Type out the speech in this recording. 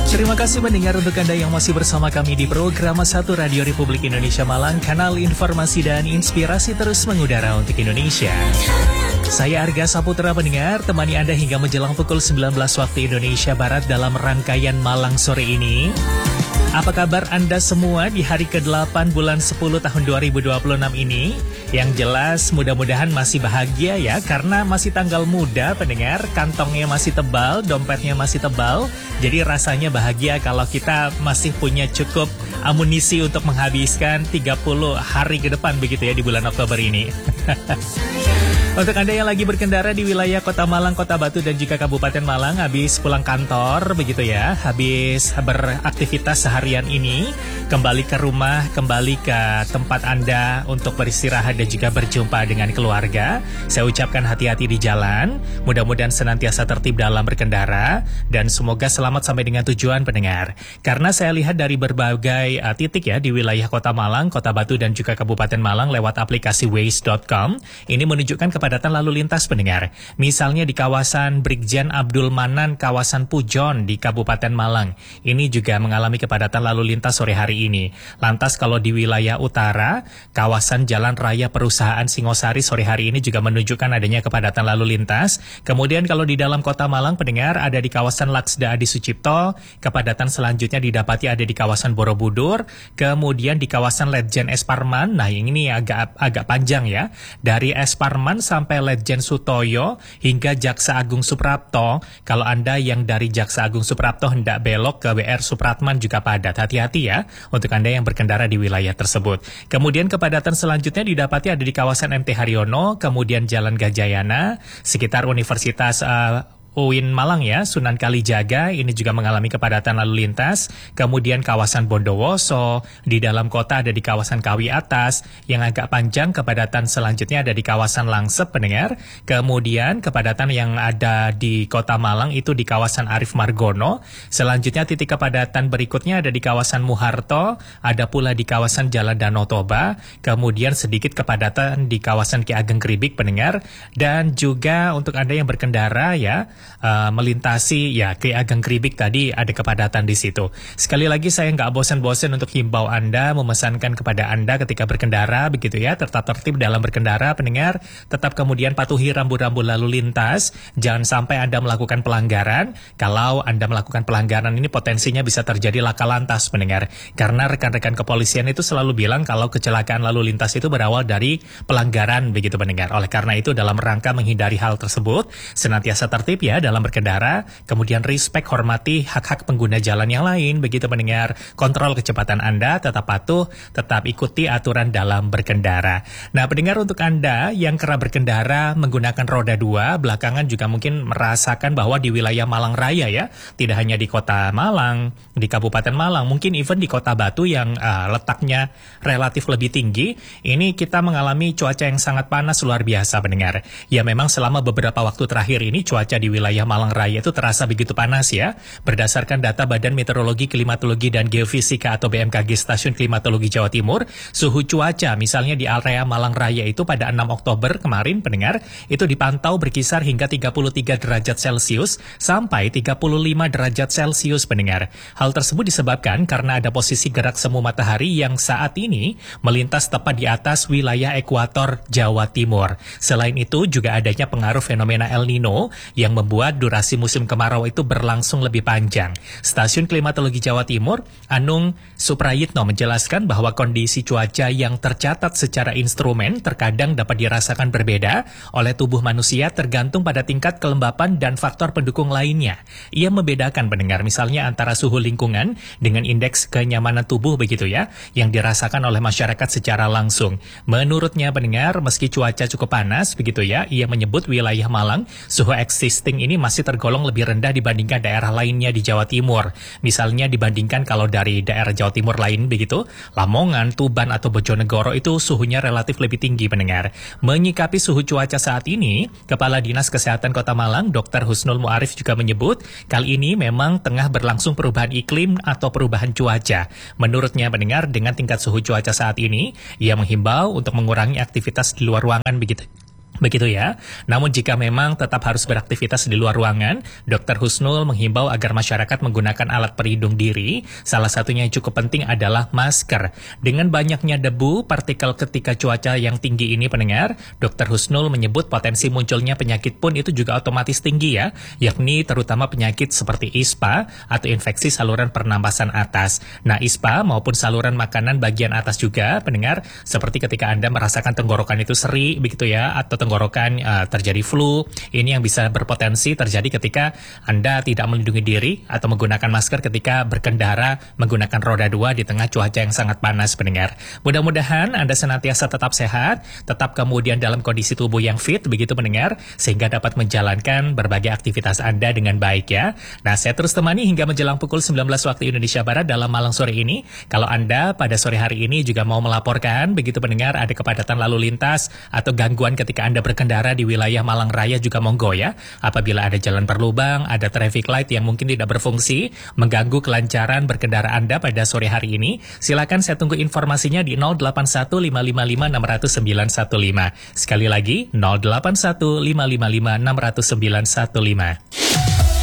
Terima kasih pendengar untuk Anda yang masih bersama kami di program 1 Radio Republik Indonesia Malang, kanal informasi dan inspirasi terus mengudara untuk Indonesia. Saya Arga Saputra pendengar, temani Anda hingga menjelang pukul 19 waktu Indonesia Barat dalam rangkaian Malang sore ini. Apa kabar Anda semua di hari ke-8 bulan 10 tahun 2026 ini? Yang jelas mudah-mudahan masih bahagia ya, karena masih tanggal muda pendengar, kantongnya masih tebal, dompetnya masih tebal. Jadi rasanya bahagia kalau kita masih punya cukup amunisi untuk menghabiskan 30 hari ke depan begitu ya di bulan Oktober ini. Untuk Anda yang lagi berkendara di wilayah Kota Malang, Kota Batu, dan juga Kabupaten Malang, habis pulang kantor, begitu ya, habis beraktivitas seharian ini, kembali ke rumah, kembali ke tempat Anda untuk beristirahat dan juga berjumpa dengan keluarga. Saya ucapkan hati-hati di jalan, mudah-mudahan senantiasa tertib dalam berkendara, dan semoga selamat sampai dengan tujuan pendengar. Karena saya lihat dari berbagai titik ya di wilayah Kota Malang, Kota Batu, dan juga Kabupaten Malang lewat aplikasi Waze.com, ini menunjukkan kepadatan lalu lintas pendengar. Misalnya di kawasan Brigjen Abdul Manan, kawasan Pujon di Kabupaten Malang. Ini juga mengalami kepadatan lalu lintas sore hari ini. Lantas kalau di wilayah utara, kawasan Jalan Raya Perusahaan Singosari sore hari ini juga menunjukkan adanya kepadatan lalu lintas. Kemudian kalau di dalam Kota Malang pendengar, ada di kawasan Laksda Adi Sucipto, kepadatan selanjutnya didapati ada di kawasan Borobudur, kemudian di kawasan Ledjen S. Parman. Nah ini agak panjang ya, dari S. Parman sampai Ledjen Sutoyo hingga Jaksa Agung Suprapto. Kalau Anda yang dari Jaksa Agung Suprapto hendak belok ke WR Supratman juga padat. Hati-hati ya untuk Anda yang berkendara di wilayah tersebut. Kemudian kepadatan selanjutnya didapati ada di kawasan MT Haryono, kemudian Jalan Gajayana, sekitar Universitas UIN Malang ya, Sunan Kalijaga, ini juga mengalami kepadatan lalu lintas. Kemudian kawasan Bondowoso, di dalam kota ada di kawasan Kawi Atas, yang agak panjang kepadatan selanjutnya ada di kawasan Langsep pendengar. Kemudian kepadatan yang ada di Kota Malang itu di kawasan Arif Margono. Selanjutnya titik kepadatan berikutnya ada di kawasan Muharto, ada pula di kawasan Jalan Danau Toba, kemudian sedikit kepadatan di kawasan Ki Ageng Kribik pendengar, dan juga untuk Anda yang berkendara ya, melintasi ya Ki Ageng Kribik tadi ada kepadatan di situ. Sekali lagi saya nggak bosan-bosan untuk himbau Anda, memesankan kepada Anda ketika berkendara begitu ya, tetap tertib dalam berkendara pendengar, tetap kemudian patuhi rambu-rambu lalu lintas, jangan sampai Anda melakukan pelanggaran. Kalau Anda melakukan pelanggaran ini potensinya bisa terjadi laka lantas pendengar, karena rekan-rekan kepolisian itu selalu bilang kalau kecelakaan lalu lintas itu berawal dari pelanggaran begitu pendengar. Oleh karena itu dalam rangka menghindari hal tersebut, senantiasa tertib ya dalam berkendara, kemudian respect, hormati hak-hak pengguna jalan yang lain begitu pendengar. Kontrol kecepatan Anda, tetap patuh, tetap ikuti aturan dalam berkendara. Nah pendengar, untuk Anda yang kerap berkendara menggunakan roda 2, belakangan juga mungkin merasakan bahwa di wilayah Malang Raya ya, tidak hanya di Kota Malang, di Kabupaten Malang, mungkin even di Kota Batu yang letaknya relatif lebih tinggi, ini kita mengalami cuaca yang sangat panas luar biasa pendengar. Ya memang selama beberapa waktu terakhir ini cuaca di wilayah Malang Raya itu terasa begitu panas ya. Berdasarkan data Badan Meteorologi, Klimatologi, dan Geofisika atau BMKG Stasiun Klimatologi Jawa Timur, suhu cuaca misalnya di area Malang Raya itu pada 6 Oktober kemarin pendengar, itu dipantau berkisar hingga 33 derajat Celcius sampai 35 derajat Celcius pendengar. Hal tersebut disebabkan karena ada posisi gerak semu matahari yang saat ini melintas tepat di atas wilayah ekuator Jawa Timur. Selain itu juga adanya pengaruh fenomena El Nino yang membuat durasi musim kemarau itu berlangsung lebih panjang. Stasiun Klimatologi Jawa Timur, Anung Suprayitno menjelaskan bahwa kondisi cuaca yang tercatat secara instrumen terkadang dapat dirasakan berbeda oleh tubuh manusia tergantung pada tingkat kelembapan dan faktor pendukung lainnya. Ia membedakan pendengar misalnya antara suhu lingkungan dengan indeks kenyamanan tubuh begitu ya, yang dirasakan oleh masyarakat secara langsung. Menurutnya pendengar, meski cuaca cukup panas begitu ya, ia menyebut wilayah Malang suhu existing ini masih tergolong lebih rendah dibandingkan daerah lainnya di Jawa Timur. Misalnya dibandingkan kalau dari daerah Jawa Timur lain begitu, Lamongan, Tuban, atau Bojonegoro itu suhunya relatif lebih tinggi pendengar. Menyikapi suhu cuaca saat ini, Kepala Dinas Kesehatan Kota Malang, Dr. Husnul Muarif juga menyebut, kali ini memang tengah berlangsung perubahan iklim atau perubahan cuaca. Menurutnya pendengar, dengan tingkat suhu cuaca saat ini, ia menghimbau untuk mengurangi aktivitas di luar ruangan begitu. Begitu ya. Namun jika memang tetap harus beraktivitas di luar ruangan, Dr. Husnul menghimbau agar masyarakat menggunakan alat pelindung diri. Salah satunya yang cukup penting adalah masker. Dengan banyaknya debu, partikel ketika cuaca yang tinggi ini pendengar, Dr. Husnul menyebut potensi munculnya penyakit pun itu juga otomatis tinggi ya, yakni terutama penyakit seperti ISPA atau infeksi saluran pernapasan atas. Nah, ISPA maupun saluran makanan bagian atas juga pendengar, seperti ketika Anda merasakan tenggorokan itu seri begitu ya, atau tenggorokan terjadi flu, ini yang bisa berpotensi terjadi ketika Anda tidak melindungi diri atau menggunakan masker ketika berkendara menggunakan roda 2 di tengah cuaca yang sangat panas pendengar. Mudah-mudahan Anda senantiasa tetap sehat, tetap kemudian dalam kondisi tubuh yang fit begitu pendengar, sehingga dapat menjalankan berbagai aktivitas Anda dengan baik ya. Nah, saya terus temani hingga menjelang pukul 19 waktu Indonesia Barat dalam malam sore ini. Kalau Anda pada sore hari ini juga mau melaporkan begitu pendengar ada kepadatan lalu lintas atau gangguan ketika Anda berkendara di wilayah Malang Raya juga monggo ya. Apabila ada jalan berlubang, ada traffic light yang mungkin tidak berfungsi, mengganggu kelancaran berkendara Anda pada sore hari ini, silakan saya tunggu informasinya di 081555600915. Sekali lagi 081555600915.